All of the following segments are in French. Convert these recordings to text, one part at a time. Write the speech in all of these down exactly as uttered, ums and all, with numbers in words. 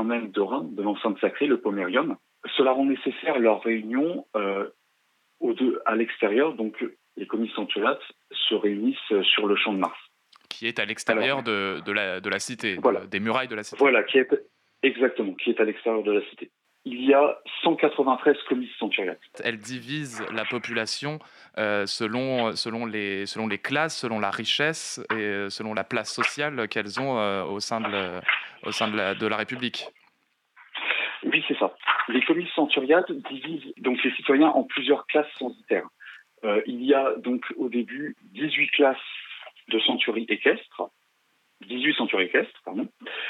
sein même de Rome, de l'enceinte sacrée, le pomerium. Cela rend nécessaire leur réunion euh, au deux, à l'extérieur, donc les comices centuriates se réunissent sur le champ de Mars. Qui est à l'extérieur Alors, de, de, la, de la cité, voilà. de, des murailles de la cité. Voilà, qui est, exactement, qui est à l'extérieur de la cité. Il y a cent quatre-vingt-treize comices centuriates. Elles divisent la population euh, selon, selon, les, selon les classes, selon la richesse et selon la place sociale qu'elles ont euh, au sein, de, le, au sein de, la, de la République. Oui, c'est ça. Les comices centuriates divisent donc les citoyens en plusieurs classes censitaires. Euh, il y a donc au début dix-huit classes de centuries équestres, dix-huit centuries équestres, pardon,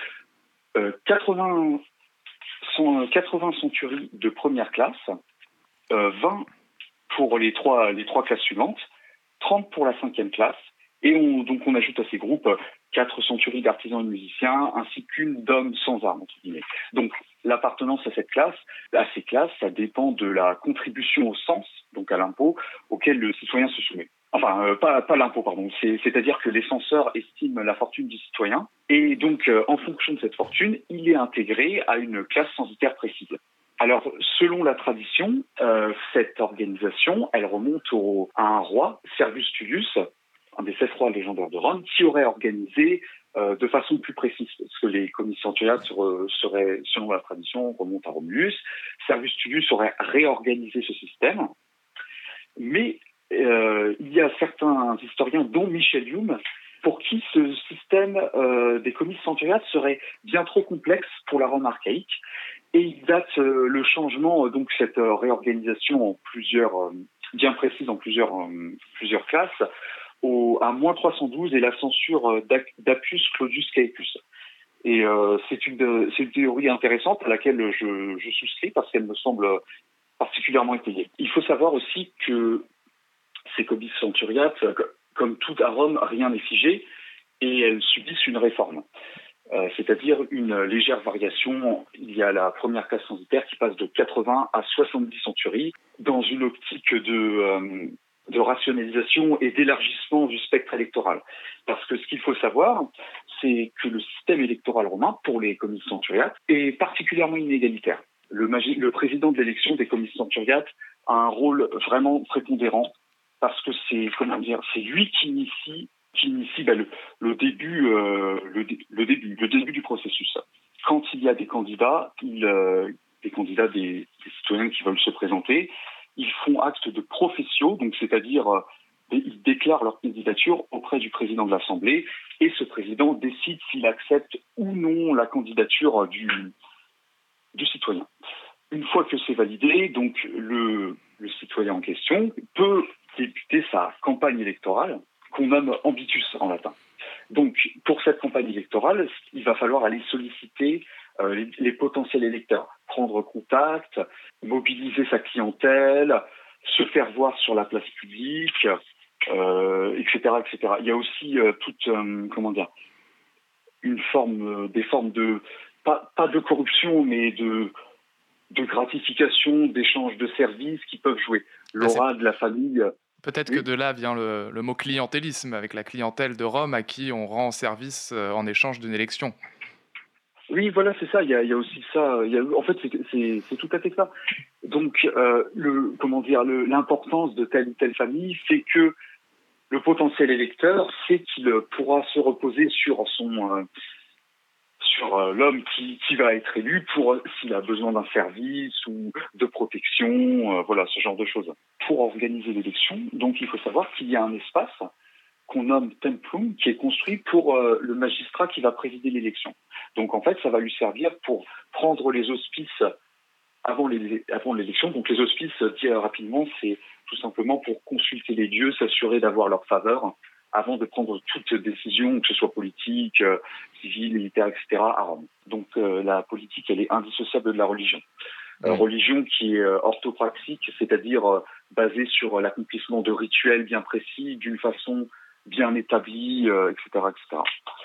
euh, quatre-vingts, quatre-vingts centuries de première classe, euh, vingt pour les trois, les trois classes suivantes, trente pour la cinquième classe, et on, donc on ajoute à ces groupes quatre centuries d'artisans et de musiciens, ainsi qu'une d'hommes sans armes, entre guillemets. Donc l'appartenance à cette classe, à ces classes, ça dépend de la contribution au cens, donc à l'impôt, auquel le citoyen se soumet. Enfin, euh, pas, pas l'impôt, pardon. C'est, c'est-à-dire que les censeurs estiment la fortune du citoyen, et donc euh, en fonction de cette fortune, il est intégré à une classe censitaire précise. Alors, selon la tradition, euh, cette organisation, elle remonte au, à un roi, Servius Tullius, un des sept rois légendaires de Rome, qui aurait organisé euh, de façon plus précise, parce que les comices centuriates seraient, selon la tradition, remontent à Romulus. Servius Tullius aurait réorganisé ce système, mais euh, il y a certains historiens, dont Michelium, pour qui ce système euh, des comices centuriates serait bien trop complexe pour la Rome archaïque, et il date euh, le changement, euh, donc cette euh, réorganisation en plusieurs, euh, bien précise en plusieurs, euh, plusieurs classes, au, à moins trois cent douze et la censure euh, d'Appius Claudius Caepus. Et euh, c'est, une, c'est une théorie intéressante à laquelle je, je souscris parce qu'elle me semble particulièrement étayée. Il faut savoir aussi que ces comices centuriates, comme tout à Rome, rien n'est figé et elles subissent une réforme. Euh, c'est-à-dire une légère variation. Il y a la première classe censitaire qui passe de quatre-vingts à soixante-dix centuries dans une optique de, euh, de rationalisation et d'élargissement du spectre électoral. Parce que ce qu'il faut savoir, c'est que le système électoral romain, pour les comices centuriates, est particulièrement inégalitaire. Le, magi- le président de l'élection des comices centuriates a un rôle vraiment prépondérant parce que c'est, comment dire, c'est lui qui initie qui initie bah, le, le début, euh, le, le début, le début du processus. Quand il y a des candidats, il, euh, des candidats, des, des citoyens qui veulent se présenter, ils font acte de professio, donc c'est-à-dire euh, ils déclarent leur candidature auprès du président de l'Assemblée, et ce président décide s'il accepte ou non la candidature du, du citoyen. Une fois que c'est validé, donc le, le citoyen en question peut débuter sa campagne électorale, qu'on nomme ambitus en latin. Donc, pour cette campagne électorale, il va falloir aller solliciter euh, les, les potentiels électeurs, prendre contact, mobiliser sa clientèle, se faire voir sur la place publique, euh, et cetera, et cetera. Il y a aussi euh, toute, euh, comment dire, une forme, euh, des formes de, pas, pas de corruption, mais de, de gratification, d'échange de services qui peuvent jouer. L'aura de la famille. Peut-être oui. que de là vient le, le mot clientélisme, avec la clientèle de Rome à qui on rend service en échange d'une élection. Oui, voilà, c'est ça. Il y a, il y a aussi ça. Il y a, en fait, c'est, c'est, c'est tout à fait ça. Donc, euh, le, comment dire, le, l'importance de telle ou telle famille fait que le potentiel électeur sait qu'il pourra se reposer sur son, euh, sur euh, l'homme qui, qui va être élu pour s'il a besoin d'un service ou de protection, euh, voilà, ce genre de choses. Pour organiser l'élection, donc il faut savoir qu'il y a un espace qu'on nomme templum qui est construit pour euh, le magistrat qui va présider l'élection. Donc en fait, ça va lui servir pour prendre les auspices avant, les, avant l'élection. Donc les auspices, dit euh, rapidement, c'est tout simplement pour consulter les dieux, s'assurer d'avoir leur faveur avant de prendre toute décision, que ce soit politique, euh, civile, militaire, et cetera, à Rome. Donc euh, la politique, elle est indissociable de la religion. Euh, religion qui est euh, orthopraxique, c'est-à-dire euh, basée sur l'accomplissement de rituels bien précis, d'une façon bien établie, euh, et cetera, et cetera.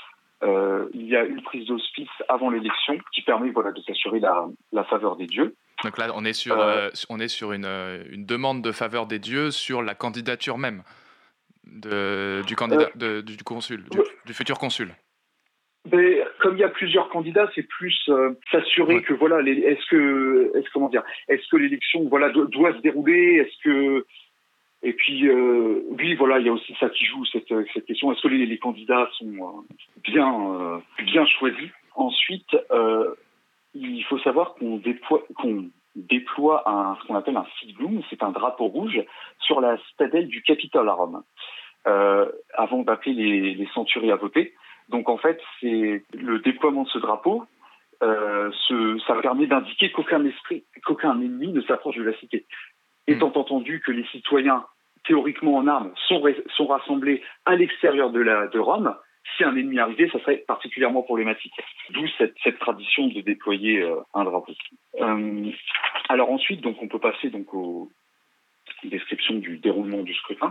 Euh, il y a une prise d'auspice avant l'élection qui permet voilà, de s'assurer la, la faveur des dieux. Donc là, on est sur, euh, euh, on est sur une, une demande de faveur des dieux sur la candidature même de, du, candidat, euh, de, du consul, du, du futur consul. Mais comme il y a plusieurs candidats, c'est plus euh, s'assurer Ouais. que voilà, les, est-ce que, est-ce comment dire, est-ce que l'élection voilà doit, doit se dérouler, est-ce que et puis euh, oui voilà, il y a aussi ça qui joue cette cette question, est-ce que les, les candidats sont euh, bien euh, bien choisis. Ensuite, euh, il faut savoir qu'on déploie qu'on déploie un ce qu'on appelle un signum, c'est un drapeau rouge sur la citadelle du Capitole à Rome, euh, avant d'appeler les, les centuries à voter. Donc en fait, c'est le déploiement de ce drapeau, euh, ce, ça permet d'indiquer qu'aucun esprit, qu'aucun ennemi ne s'approche de la cité. Mmh. Étant entendu que les citoyens, théoriquement en armes, sont, sont rassemblés à l'extérieur de, la, de Rome, si un ennemi arrivait, ça serait particulièrement problématique. D'où cette, cette tradition de déployer euh, un drapeau. Euh, alors ensuite, donc on peut passer donc aux descriptions du déroulement du scrutin.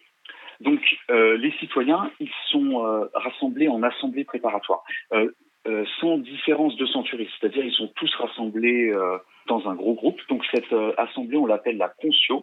Donc, euh, les citoyens, ils sont euh, rassemblés en assemblée préparatoire, euh, euh, sans différence de centurie, c'est-à-dire ils sont tous rassemblés euh, dans un gros groupe. Donc, cette euh, assemblée, on l'appelle la Concio.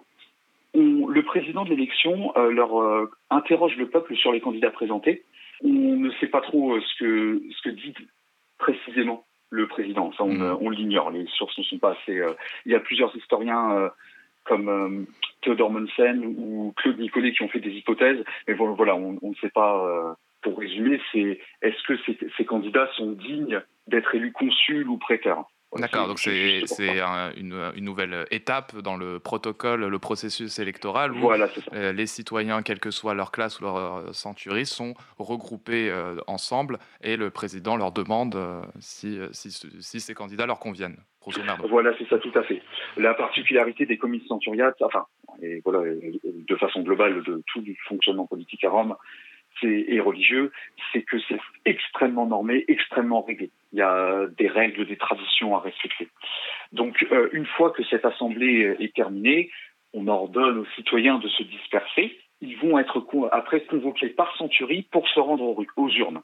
On, le président de l'élection euh, leur euh, interroge le peuple sur les candidats présentés. On ne sait pas trop euh, ce que ce que dit précisément le président. Ça, on, mmh. on l'ignore. Les sources ne sont pas assez. Euh, il y a plusieurs historiens. Euh, comme euh, Théodore Monsen ou Claude Nicollet qui ont fait des hypothèses, mais bon, voilà, on ne sait pas, euh, pour résumer, c'est est-ce que ces, ces candidats sont dignes d'être élus consuls ou préteurs. Voilà, D'accord, donc c'est, c'est un, une, une nouvelle étape dans le protocole, le processus électoral où voilà, c'est ça. Euh, les citoyens, quelle que soit leur classe ou leur euh, centurie, sont regroupés euh, ensemble et le président leur demande euh, si, si, si ces candidats leur conviennent. Voilà, c'est ça, tout à fait. La particularité des comices centuriates, enfin, et voilà, de façon globale de tout le fonctionnement politique à Rome c'est, et religieux, c'est que c'est extrêmement normé, extrêmement réglé. Il y a des règles, des traditions à respecter. Donc, euh, une fois que cette assemblée est terminée, on ordonne aux citoyens de se disperser. Ils vont être co- après convoqués par centurie pour se rendre aux, aux urnes.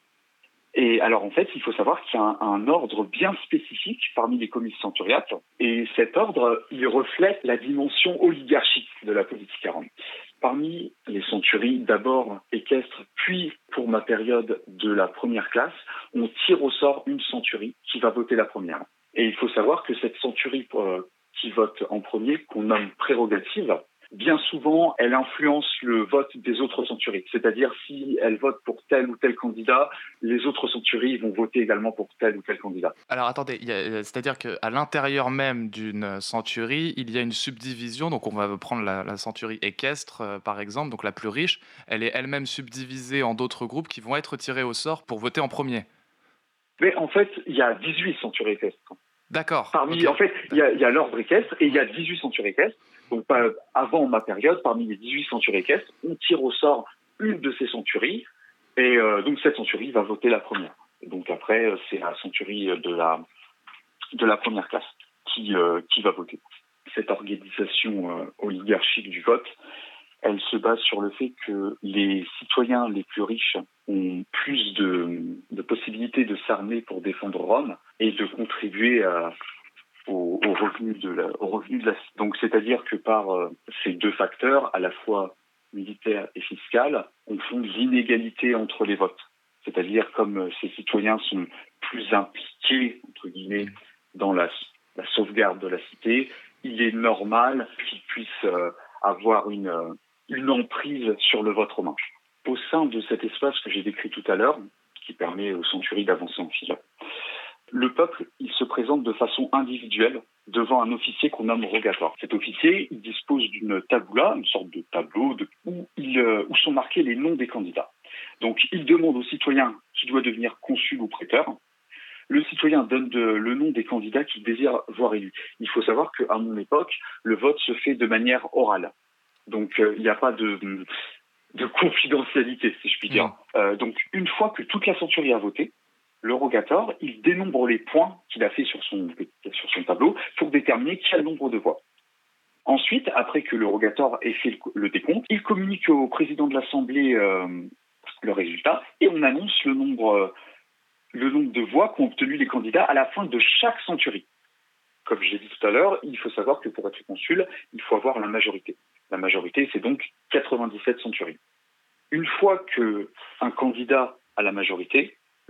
Et alors, en fait, il faut savoir qu'il y a un, un ordre bien spécifique parmi les comices centuriates. Et cet ordre, il reflète la dimension oligarchique de la politique à Rome. Parmi les centuries, d'abord équestres, puis, pour ma période de la première classe, on tire au sort une centurie qui va voter la première. Et il faut savoir que cette centurie euh, qui vote en premier, qu'on nomme prérogative, bien souvent, elle influence le vote des autres centuries. C'est-à-dire, si elle vote pour tel ou tel candidat, les autres centuries vont voter également pour tel ou tel candidat. Alors, attendez, il y a, c'est-à-dire qu'à l'intérieur même d'une centurie, il y a une subdivision. Donc, on va prendre la, la centurie équestre, euh, par exemple, donc la plus riche. Elle est elle-même subdivisée en d'autres groupes qui vont être tirés au sort pour voter en premier. Mais en fait, il y a dix-huit centuries équestres. D'accord. Parmi, okay. En fait, il y a, il y a l'ordre équestre et il y a dix-huit centuries équestres. Donc, avant ma période, parmi les dix-huit centuries équestres, on tire au sort une de ces centuries. Et euh, donc, cette centurie va voter la première. Et donc, après, c'est la centurie de la, de la première classe qui, euh, qui va voter. Cette organisation euh, oligarchique du vote, elle se base sur le fait que les citoyens les plus riches ont plus de, de possibilités de s'armer pour défendre Rome et de contribuer à, au, au revenu de la, au revenu de la. Donc, c'est-à-dire que par euh, ces deux facteurs, à la fois militaire et fiscal, on fonde l'inégalité entre les votes. C'est-à-dire comme euh, ces citoyens sont plus impliqués entre guillemets dans la, la sauvegarde de la cité, il est normal qu'ils puissent euh, avoir une euh, une emprise sur le vote romain. Au sein de cet espace que j'ai décrit tout à l'heure, qui permet aux centuries d'avancer en file, le peuple, il se présente de façon individuelle devant un officier qu'on nomme rogator. Cet officier, il dispose d'une tabula, une sorte de tableau de, où, il, euh, où sont marqués les noms des candidats. Donc, il demande au citoyen qui doit devenir consul ou préteur. Le citoyen donne de, le nom des candidats qu'il désire voir élus. Il faut savoir qu'à mon époque, le vote se fait de manière orale. Donc, il euh, n'y a pas de, de confidentialité, si je puis dire. Mmh. Euh, donc, une fois que toute la centurie a voté, le rogator, il dénombre les points qu'il a fait sur son, sur son tableau pour déterminer quel nombre de voix. Ensuite, après que le rogator ait fait le, le décompte, il communique au président de l'Assemblée euh, le résultat et on annonce le nombre, euh, le nombre de voix qu'ont obtenu les candidats à la fin de chaque centurie. Comme j'ai dit tout à l'heure, il faut savoir que pour être consul, il faut avoir la majorité. La majorité, c'est donc quatre-vingt-dix-sept centuries. Une fois qu'un candidat a la majorité,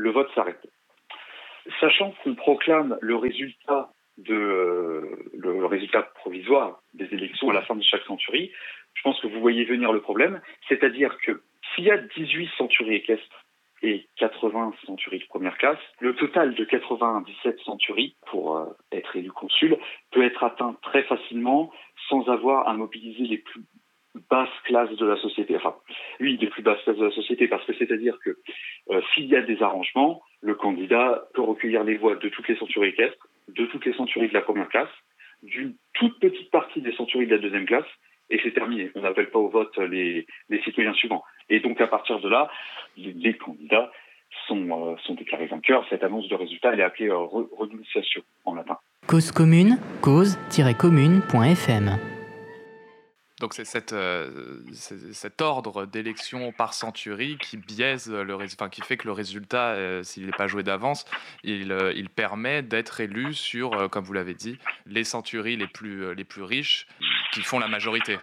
le vote s'arrête. Sachant qu'on proclame le résultat de euh, le résultat provisoire des élections à la fin de chaque centurie, je pense que vous voyez venir le problème, c'est-à-dire que s'il y a dix-huit centuries équestres et quatre-vingts centuries de première classe, le total de quatre-vingt-dix-sept centuries pour euh, être élu consul peut être atteint très facilement sans avoir à mobiliser les plus basses classes de la société. Enfin, oui, les plus basses classes de la société, parce que c'est-à-dire que euh, s'il y a des arrangements, le candidat peut recueillir les voix de toutes les centuries équestres, de toutes les centuries de la première classe, d'une toute petite partie des centuries de la deuxième classe, et c'est terminé. On n'appelle pas au vote les, les citoyens suivants. Et donc, à partir de là, les, les candidats sont, euh, sont déclarés vainqueurs. Cette annonce de résultat, elle est appelée euh, re- renonciation en latin. Cause commune, cause tiret commune point f m. Donc c'est cette, euh, c'est cet ordre d'élection par centurie qui biaise le rés- enfin, qui fait que le résultat, euh, s'il n'est pas joué d'avance, il, euh, il permet d'être élu sur, euh, comme vous l'avez dit, les centuries les plus, euh, les plus riches qui font la majorité.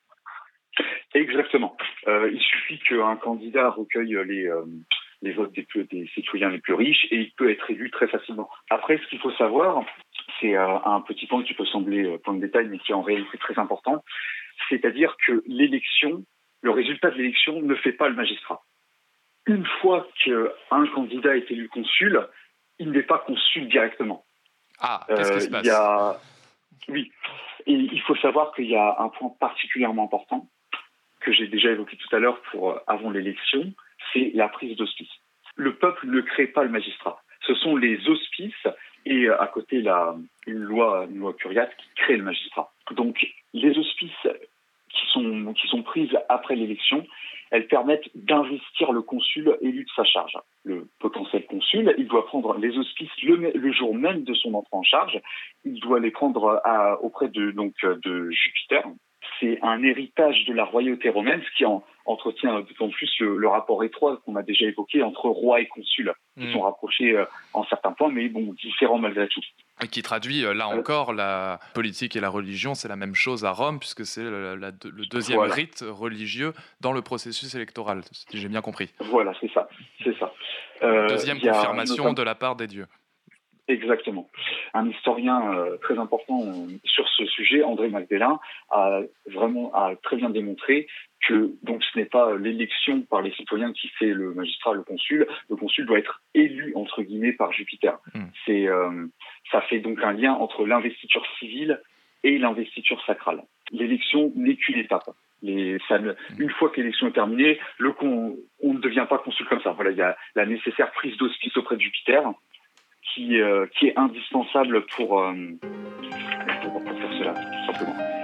Exactement. Euh, il suffit qu'un candidat recueille les, euh, les votes des, plus, des citoyens les plus riches et il peut être élu très facilement. Après, ce qu'il faut savoir, c'est euh, un petit point qui peut sembler euh, point de détail, mais qui est en réalité très important, c'est-à-dire que l'élection, le résultat de l'élection ne fait pas le magistrat. Une fois qu'un candidat est élu consul, il n'est pas consul directement. Ah, qu'est-ce qui se passe ? Il y a... Oui, et il faut savoir qu'il y a un point particulièrement important que j'ai déjà évoqué tout à l'heure pour avant l'élection, c'est la prise d'hospice. Le peuple ne crée pas le magistrat. Ce sont les hospices et à côté la, une loi, une loi curiate qui crée le magistrat. Donc les hospices qui sont, qui sont prises après l'élection, elles permettent d'investir le consul élu de sa charge. Le potentiel consul, il doit prendre les hospices le, le jour même de son entrée en charge. Il doit les prendre à, auprès de, donc, de Jupiter. C'est un héritage de la royauté romaine, ce qui en, entretient d'autant plus le, le rapport étroit qu'on a déjà évoqué entre roi et consul, qui mmh. sont rapprochés euh, en certains points, mais bon, différents malgré tout. Et qui traduit, là encore, la politique et la religion, c'est la même chose à Rome, puisque c'est le, la, le deuxième voilà. rite religieux dans le processus électoral, si j'ai bien compris. Voilà, c'est ça. C'est ça. Euh, deuxième confirmation notamment... de la part des dieux. Exactement. Un historien euh, très important euh, sur ce sujet, André Magdelain, a vraiment a très bien démontré que donc ce n'est pas l'élection par les citoyens qui fait le magistrat, le consul. Le consul doit être élu entre guillemets par Jupiter. Mmh. C'est euh, ça fait donc un lien entre l'investiture civile et l'investiture sacrale. L'élection n'est qu'une étape. Les, ça ne, une fois que l'élection est terminée, le con, on ne devient pas consul comme ça. Voilà, il y a la nécessaire prise d'hospice auprès de Jupiter. Qui, euh, qui est indispensable pour, euh, pour, pour faire